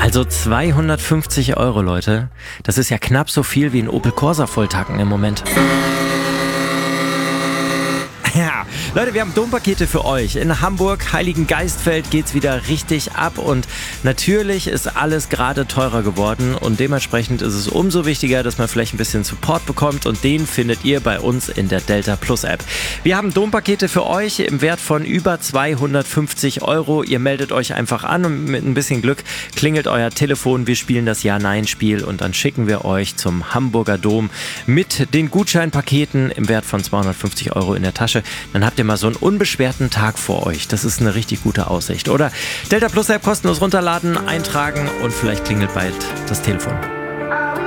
Also 250 Euro, Leute. Das ist ja knapp so viel wie ein Opel Corsa volltanken im Moment. Ja, Leute, wir haben Dompakete für euch. In Hamburg, Heiligengeistfeld geht's wieder richtig ab und natürlich ist alles gerade teurer geworden und dementsprechend ist es umso wichtiger, dass man vielleicht ein bisschen Support bekommt und den findet ihr bei uns in der Delta Plus App. Wir haben Dompakete für euch im Wert von über 250 Euro. Ihr meldet euch einfach an und mit ein bisschen Glück klingelt euer Telefon. Wir spielen das Ja-Nein-Spiel und dann schicken wir euch zum Hamburger Dom mit den Gutscheinpaketen im Wert von 250 Euro in der Tasche. Dann habt ihr mal so einen unbeschwerten Tag vor euch. Das ist eine richtig gute Aussicht, oder? Delta Plus App kostenlos runterladen, eintragen und vielleicht klingelt bald das Telefon.